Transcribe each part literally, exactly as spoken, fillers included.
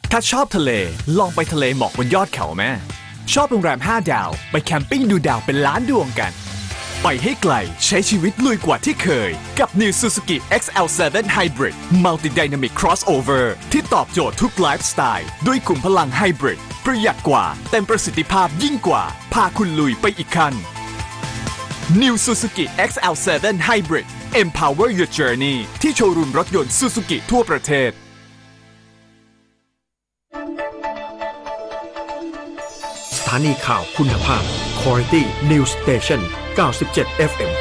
ถ้าชอบทะเลลองไปทะเลหมอกบนยอดเขาแม่ชอบโรงแรมห้าดาวไปแคมปิ้งดูดาวเป็นล้านดวงกันไปให้ไกลใช้ชีวิตลุยกว่าที่เคยกับ New Suzuki เอ็กซ์ แอล เซเว่น Hybrid Multi Dynamic Crossover ที่ตอบโจทย์ทุกไลฟ์สไตล์ด้วยขุมพลังไฮบริดประหยัดกว่าเต็มประสิทธิภาพยิ่งกว่าพาคุณลุยไปอีกขั้น New Suzuki เอ็กซ์ แอล เซเว่น Hybrid Empower your journey ที่โชว์รูมรถยนต์ Suzuki ทั่วประเทศสถานีข่าวคุณภาพ Quality News Station เก้าสิบเจ็ด เอฟ เอ็ม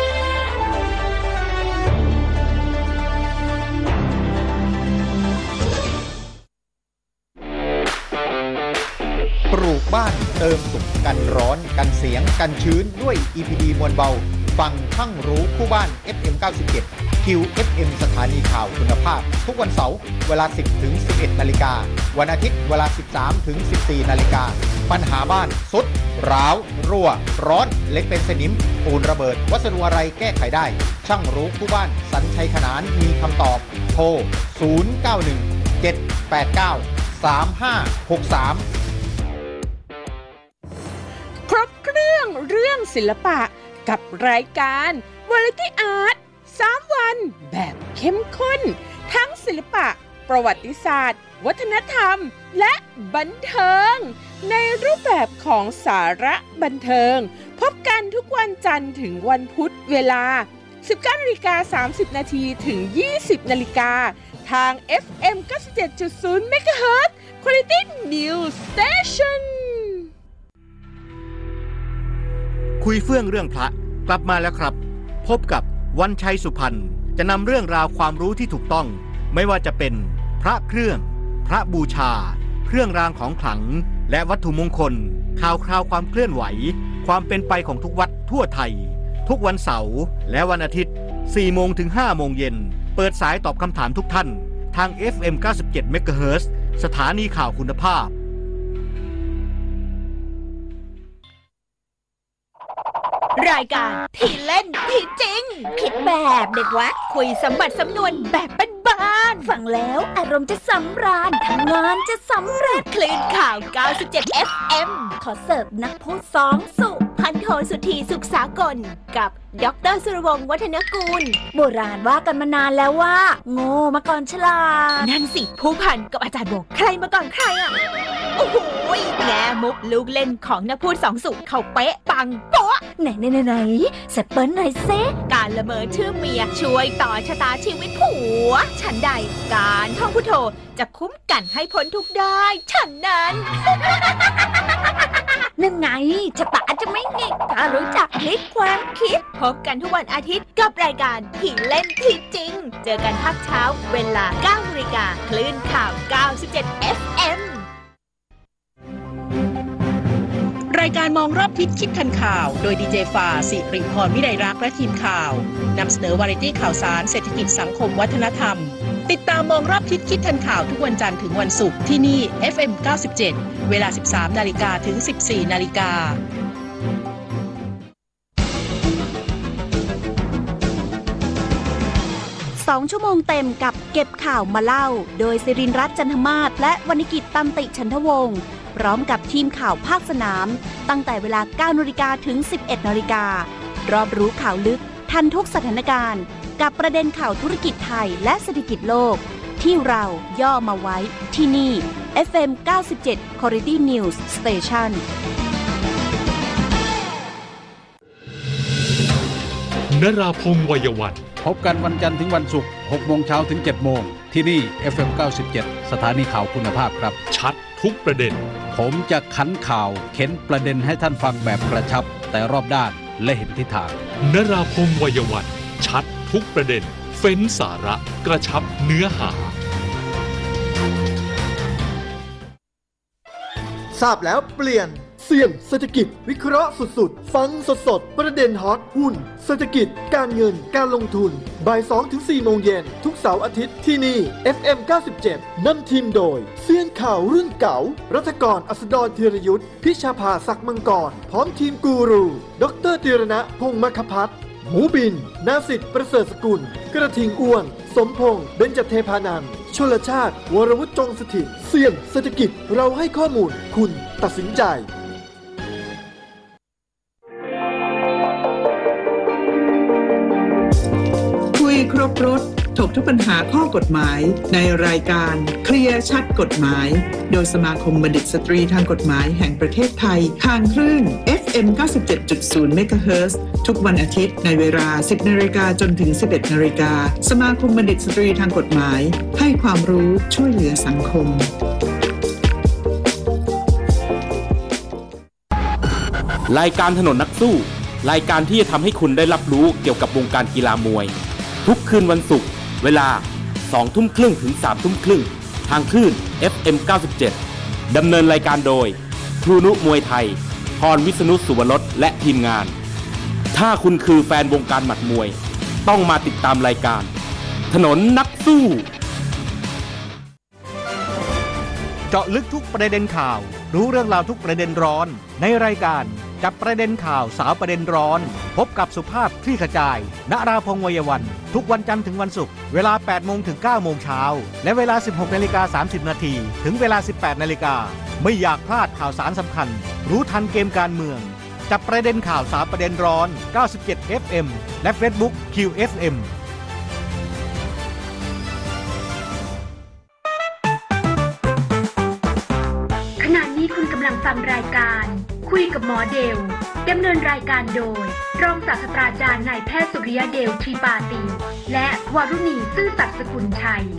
ปลูกบ้านเติมสุขกันร้อนกันเสียงกันชื้นด้วย อี พี ดี มวลเบาฟังช่างรู้คู่บ้าน เอฟ เอ็ม เก้าสิบเจ็ด คิว เอฟ เอ็ม สถานีข่าวคุณภาพทุกวันเสาร์เวลา สิบถึงสิบเอ็ด นาฬิกาวันอาทิตย์เวลา สิบสามถึงสิบสี่ นาฬิกาปัญหาบ้านสุดร้าวรั่วร้อนเล็กเป็นสนิมปูนระเบิดวัสดุอะไรแก้ไขได้ช่างรู้คู่บ้านสัญชัยขนานมีคำตอบโทรศูนย์ เก้า หนึ่ง เจ็ด แปด เก้า สาม ห้า หก สามครบเครื่องเรื่องศิลปะกับรายการ Variety Art สาม วันแบบเข้มข้นทั้งศิลปะประวัติศาสตร์วัฒนธรรมและบันเทิงในรูปแบบของสาระบันเทิงพบกันทุกวันจันทร์ถึงวันพุธเวลา สิบเก้านาฬิกาสามสิบ นาทีถึง ยี่สิบ นาฬิกาทาง เอฟ เอ็ม เก้าสิบเจ็ดจุดศูนย์ เมกะเฮิรตซ์ Quality News Station คุยเฟื่องเรื่องพระกลับมาแล้วครับพบกับวันชัยสุพรรณจะนำเรื่องราวความรู้ที่ถูกต้องไม่ว่าจะเป็นพระเครื่องพระบูชาเครื่องรางของขลังและวัตถุมงคลข่าวคราวความเคลื่อนไหวความเป็นไปของทุกวัดทั่วไทยทุกวันเสาร์และวันอาทิตย์ สี่โมงถึงห้าโมงเย็นเปิดสายตอบคำถามทุกท่านทาง เอฟ เอ็ม เก้าสิบเจ็ด เมกะเฮิรตซ์ สถานีข่าวคุณภาพรายการที่เล่นที่จริงคิดแบบเด็กวัดคุยสมบัติสำนวนแบบบ้านๆฟังแล้วอารมณ์จะสำราญทำงานจะสำเร็จคลื่นข่าว เก้าสิบเจ็ด เอฟ เอ็ม ขอเสิร์ฟนักพูดสองสุพันโทสุธีสุขสากลกับดร.สุรวงศ์วัฒนกูลโบราณว่ากันมานานแล้วว่าโง่มาก่อนฉลาดนั่นสิผู้พันกับอาจารย์โบใครมาก่อนใครอ่ะโอ้โหแง่มุกลูกเล่นของนักพูดสองสุเขาเป๊ะปังโป๊ะไหนไหนไหนไหนเสร็จเปิ้ลหน่อยเซ่การละเมอชื่อเมียช่วยต่อชะตาชีวิตผัวฉันใดการท่องพุทโธจะคุ้มกันให้พ้นทุกได้ฉันนั้น นั่นไงชะตาจะไม่เง่งถ้ารู้จักพลิกความคิดพบกันทุกวันอาทิตย์กับรายการที่เล่นที่จริงเจอกันภาคเช้าเวลา เก้านาฬิกาคลื่นข่าว เก้าสิบเจ็ด เอฟ เอ็มรายการมองรอบทิศคิดทันข่าวโดยดีเจฟ้าสิริพรวิไลรักษ์และทีมข่าวนำเสนอวาไรตี้ข่าวสารเศรษฐกิจสังคมวัฒนธรรมติดตามมองรอบทิศคิดทันข่าวทุกวันจันทร์ถึงวันศุกร์ที่นี่ เอฟ เอ็ม เก้าสิบเจ็ด เวลา สิบสามนาฬิกาถึง สิบสี่นาฬิกาสองชั่วโมงเต็มกับเก็บข่าวมาเล่าโดยศิรินทร์รัตน์จันทมาศและวรรณกิจตันติฉันทวงศ์พร้อมกับทีมข่าวภาคสนามตั้งแต่เวลา เก้านาฬิกาถึง สิบเอ็ดนาฬิการอบรู้ข่าวลึกทันทุกสถานการณ์กับประเด็นข่าวธุรกิจไทยและเศรษฐกิจโลกที่เราย่อมาไว้ที่นี่ เอฟ เอ็ม เก้าสิบเจ็ด Quality News Station นราพงษ์วัยวันพบกันวันจันทร์ถึงวันศุกร์ หกโมงเช้าถึง เจ็ดโมงที่นี่ เอฟ เอ็ม เก้าสิบเจ็ด สถานีข่าวคุณภาพครับชัดทุกประเด็นผมจะขันข่าวเข็นประเด็นให้ท่านฟังแบบกระชับแต่รอบด้านและเห็นทิศทางนราพงษ์วัยวันชัดทุกประเด็นเฟ้นสาระกระชับเนื้อหาทราบแล้วเปลี่ยนเสี่ยงเศรษฐกิจวิเคราะห์สุดๆฟังสดๆประเด็นฮอตหุ้นเศรษฐกิจการเงินการลงทุนบ่าย สองถึงสี่ โมงเย็นทุกเสาร์อาทิตย์ที่นี่ เอฟ เอ็ม เก้าสิบเจ็ดนำทีมโดยเซียนข่าวรุ่นเก่ารัฐกรอัสดรธีรยุทธพิชาภาศักดิ์มังกรพร้อมทีมกูรูดร.ธีรณะพงษ์มคภัทรหมูบินนาสิทธิ์ประเสริฐสกุลกระทิงอ้วนสมพงษ์เบญจเทพานันท์โชชลชาติวรวุฒิจงสถิตย์เสี่ยงเศรษฐกิจเราให้ข้อมูลคุณตัดสินใจคุยครบรถถกทุกปัญหาข้อกฎหมายในรายการเคลียร์ชัดกฎหมายโดยสมาคมบัณฑิตสตรีทางกฎหมายแห่งประเทศไทยทางคลื่น เอฟ เอ็ม เก้าสิบเจ็ดจุดศูนย์ เมกะเฮิรตซ์ ทุกวันอาทิตย์ในเวลา สิบนาฬิกาจนถึง สิบเอ็ดนาฬิกาสมาคมบัณฑิตสตรีทางกฎหมายให้ความรู้ช่วยเหลือสังคมรายการถนนนักสู้รายการที่จะทำให้คุณได้รับรู้เกี่ยวกับวงการกีฬามวยทุกคืนวันศุกร์เวลา สองทุ่มครึ่งถึง สามทุ่มครึ่งทางคลื่น เอฟ เอ็ม เก้าสิบเจ็ด ดำเนินรายการโดยครูนุมวยไทยพรวิษณุสุวรสและทีมงานถ้าคุณคือแฟนวงการหมัดมวยต้องมาติดตามรายการถนนนักสู้เจาะลึกทุกประเด็นข่าวรู้เรื่องราวทุกประเด็นร้อนในรายการจับประเด็นข่าวสาวประเด็นร้อนพบกับสุภาพคลี่ขจายณราพงษ์วัยวันทุกวันจันทร์ถึงวันศุกร์เวลา แปดโมงถึง เก้าโมงเช้าและเวลา สิบหกนาฬิกาสามสิบนาทีถึงเวลา สิบแปดนาฬิกาไม่อยากพลาดข่าวสารสำคัญรู้ทันเกมการเมืองจับประเด็นข่าวสาวประเด็นร้อนเก้าสิบเจ็ด เอฟ เอ็ม และ Facebook คิว เอฟ เอ็มขณะนี้คุณกำลังฟังรายการคุยกับหมอเดลดำเนินรายการโดยรองศาสตราจารย์นายแพทย์สุริยเดลทรีปาตีและวรุณีซื่อสัตย์สกุลชัย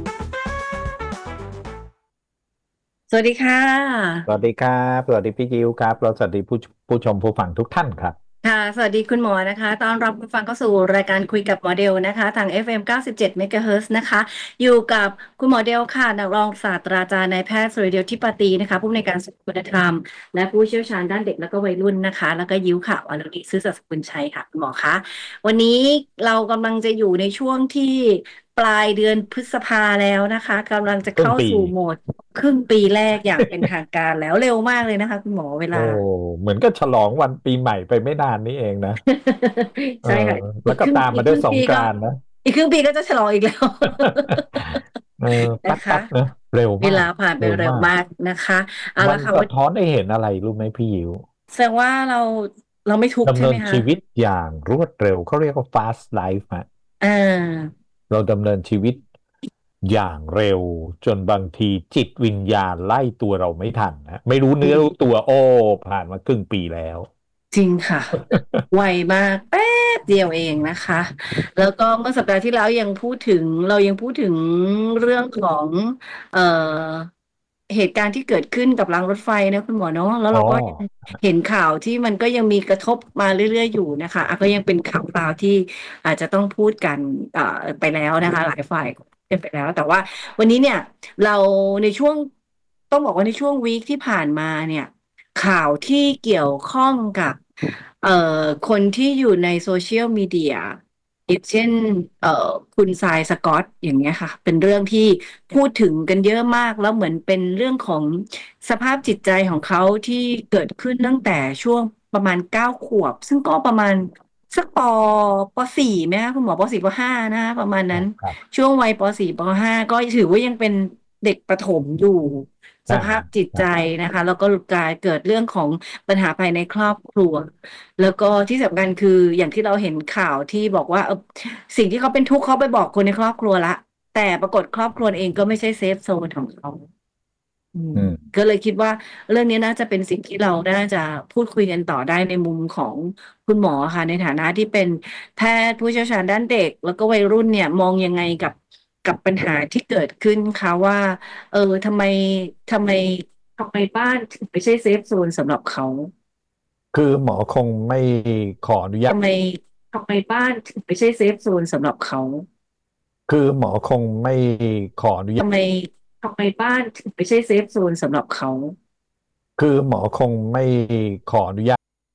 สวัสดีค่ะสวัสดีครับสวัสดีพี่ยิวครับเราสวัสดีผู้ผู้ชมผู้ฟังทุกท่านครับค่ะสวัสดีคุณหมอนะคะต้อนรับคุณฟังเข้าสู่รายการคุยกับหมอเดลนะคะทาง เอฟ เอ็ม เก้าสิบเจ็ด เมกะเฮิรตซ์ นะคะอยู่กับคุณหมอเดลค่ะนักรองศาสตราจารย์นายแพทย์สุริยเดลทิปาตีนะคะผู้อำนวยการศูนย์คุณธรรมและผู้เชี่ยวชาญด้านเด็กและก็วัยรุ่นนะคะแล้วก็ยิ้วค่ะวรดีซื่อสัตย์สกุลชัยค่ะคุณหมอคะวันนี้เรากำลังจะอยู่ในช่วงที่ปลายเดือนพฤษภาแล้วนะคะกำลังจะเข้าสู่โหมดครึ่งปีแรกอย่างเป็นทางการแล้วเร็วมากเลยนะคะคุณหมอเวลาโอ้เหมือนก็ฉลองวันปีใหม่ไปไม่นานนี้เองนะใช่ค่ะแล้วก็ตามมาด้วยสงกรานต์นะอีกครึ่งปีก็จะฉลองอีกแล้วเออนะคะนะเร็วมากเวลาผ่านไปเร็วมากนะคะเอาละค่ะมันสะท้อนให้เห็นอะไรรู้ไหมพี่ยิวแสดงว่าเราเราไม่ทุกข์ใช่ไหมคะดำเนินชีวิตอย่างรวดเร็วเขาเรียกว่า fast life ฮะอ่าเราดำเนินชีวิตอย่างเร็วจนบางทีจิตวิญญาณไล่ตัวเราไม่ทันนะไม่รู้เนื้อรู้ตัวโอ้ผ่านมาครึ่งปีแล้วจริงค่ะ ไวมากแป๊บเดียวเองนะคะแล้วก็เมื่อสัปดาห์ที่แล้วยังพูดถึงเรายังพูดถึงเรื่องของเอ่อเหตุการณ์ที่เกิดขึ้นกับรางรถไฟนะคุณหมอเนาะแล้วเราก็เห็นข่าวที่มันก็ยังมีกระทบมาเรื่อยๆอยู่นะคะก็ยังเป็นข่าวคราวที่อาจจะต้องพูดกันเอ่อไปแล้วนะคะหลายฝ่ายกันไปแล้วแต่ว่าวันนี้เนี่ยเราในช่วงต้องบอกว่าในช่วงวีคที่ผ่านมาเนี่ยข่าวที่เกี่ยวข้องกับเอ่อคนที่อยู่ในโซเชียลมีเดียอย่างเช่นเอ่อคุณทรายสก็อตอย่างเงี้ยค่ะเป็นเรื่องที่พูดถึงกันเยอะมากแล้วเหมือนเป็นเรื่องของสภาพจิตใจของเขาที่เกิดขึ้นตั้งแต่ช่วงประมาณเก้าขวบซึ่งก็ประมาณสักปปสี่ไหมคะคุณหมอปสี่ปห้านะประมาณนั้นช่วงวัยปสี่ปห้าก็ถือว่ายังเป็นเด็กประถมอยู่สภาพจิตใจนะคะแล้วก็กลายเกิดเรื่องของปัญหาภายในครอบครัวแล้วก็ที่สำคัญคืออย่างที่เราเห็นข่าวที่บอกว่าเออสิ่งที่เขาเป็นทุกข์เขาไปบอกคนในครอบครัวละแต่ปรากฏครอบครัวเองก็ไม่ใช่เซฟโซนของเขาก็เลยคิดว่าเรื่องนี้น่าจะเป็นสิ่งที่เราน่าจะพูดคุยกันต่อได้ในมุมของคุณหมอค่ะในฐานะที่เป็นแพทย์ผู้เชี่ยวชาญด้านเด็กแล้วก็วัยรุ่นเนี่ยมองยังไงกับกับปัญหาที่เกิดขึ้นคะว่าเออทำไมทำไมทำไมบ้านถึงไม่ใช่เซฟโซนสำหรับเขาคือหมอคงไม่ขออนุญาตทำไมทำไมบ้านถึงไม่ใช่เซฟโซนสำหรับเขาคือหมอคงไม่ขออนุญาตทำไมทำไมบ้านถึงไม่ใช่เซฟโซนสำหรับเขาคือหมอคงไม่ขออนุญาต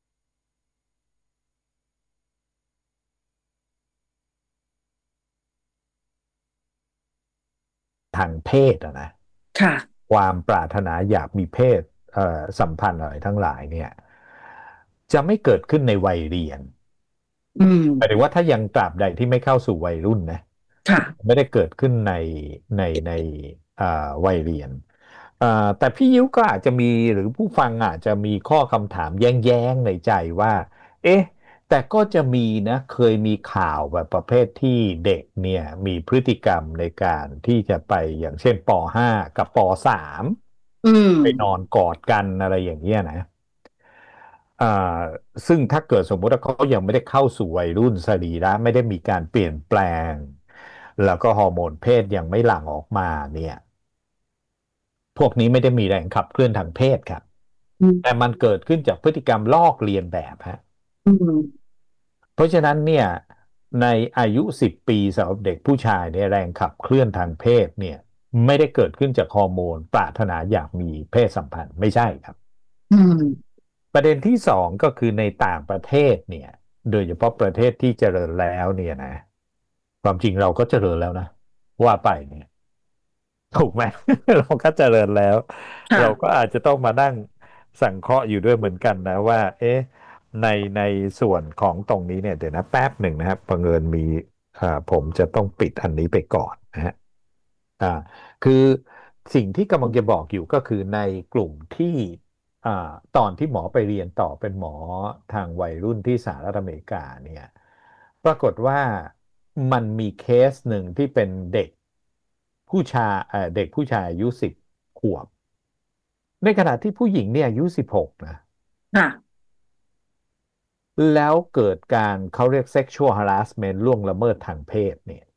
ทางเพศอะนะค่ะความปรารถนาอยากมีเพศเอ่อสัมพันธ์อะไรทั้งหลายเนี่ยจะไม่เกิดขึ้นในวัยเรียนหมายถึงว่าถ้ายังตราบใดที่ไม่เข้าสู่วัยรุ่นนะค่ะไม่ได้เกิดขึ้นในในในอ่าวัยเรียนอ่าแต่พี่ยิ้วก็อาจจะมีหรือผู้ฟังอาจจะมีข้อคำถามแย้งๆในใจว่าเอ๊ะแต่ก็จะมีนะเคยมีข่าวแบบประเภทที่เด็กเนี่ยมีพฤติกรรมในการที่จะไปอย่างเช่นป .ห้า กับป .สามอืมไปนอนกอดกันอะไรอย่างเงี้ยนะอ่าซึ่งถ้าเกิดสมมติว่าเขายังไม่ได้เข้าสู่วัยรุ่นสรีระไม่ได้มีการเปลี่ยนแปลงแล้วก็ฮอร์โมนเพศยังไม่หลั่งออกมาเนี่ยพวกนี้ไม่ได้มีแรงขับเคลื่อนทางเพศครับแต่มันเกิดขึ้นจากพฤติกรรมลอกเลียนแบบฮะเพราะฉะนั้นเนี่ยในอายุสิบปีสำหรับเด็กผู้ชายเนี่ยแรงขับเคลื่อนทางเพศเนี่ยไม่ได้เกิดขึ้นจากฮอร์โมนปรารถนาอยากมีเพศสัมพันธ์ไม่ใช่ครับประเด็นที่สองก็คือในต่างประเทศเนี่ยโดยเฉพาะประเทศที่เจริญแล้วเนี่ยนะความจริงเราก็เจริญแล้วนะว่าไปเนี่ยถูกไหม เราก็เจริญแล้วเราก็อาจจะต้องมานั่งสังเคราะห์อยู่ด้วยเหมือนกันนะว่าเอ๊ะในในส่วนของตรงนี้เนี่ยเดี๋ยวนะแป๊บหนึ่งนะครับบังเอิญมีอ่าผมจะต้องปิดอันนี้ไปก่อนนะฮะอ่าคือสิ่งที่กำลังจะบอกอยู่ก็คือในกลุ่มที่อ่าตอนที่หมอไปเรียนต่อเป็นหมอทางวัยรุ่นที่สหรัฐอเมริกาเนี่ยปรากฏว่ามันมีเคสหนึ่งที่เป็นเด็กผู้ชายเอ่อเด็กผู้ชายอายุสิบขวบในขณะที่ผู้หญิงเนี่ยอายุสิบหกนะแล้วเกิดการเขาเรียก sexual harassment ล่วงละเมิดทางเพศเนี่ย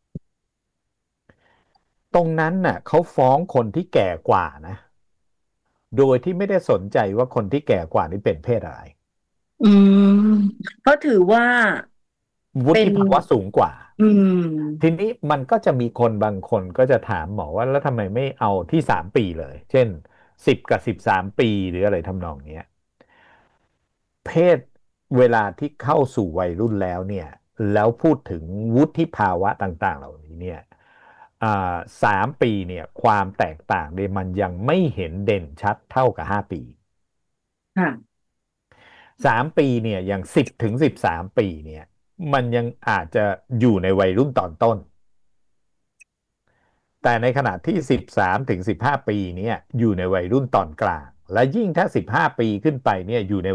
ตรงนั้นน่ะเขาฟ้องคนที่แก่กว่านะโดยที่ไม่ได้สนใจว่าคนที่แก่กว่านี้เป็นเพศอะไรอืมเพราะถือว่าวุฒิภาวะสูงกว่าอืมทีนี้มันก็จะมีคนบางคนก็จะถามหมอว่าแล้วทำไมไม่เอาที่สามปีเลย เช่นสิบกับสิบสามปีหรืออะไรทำนองเนี้ยเพศเวลาที่เข้าสู่วัยรุ่นแล้วเนี่ยแล้วพูดถึงวุฒิภาวะต่างๆเหล่านี้เนี่ยอ่าสามปีเนี่ยความแตกต่างเนี่ยมันยังไม่เห็นเด่นชัดเท่ากับห้าปีค่ะสามปีเนี่ยอย่างสิบถึงสิบสามปีเนี่ยมันยังอาจจะอยู่ในวัยรุ่นตอนต้นแต่ในขณะที่สิบสามถึงสิบห้าปีเนี่ยอยู่ในวัยรุ่นตอนกลางและยิ่งถ้าสิบห้าปีขึ้นไปเนี่ยอยู่ใน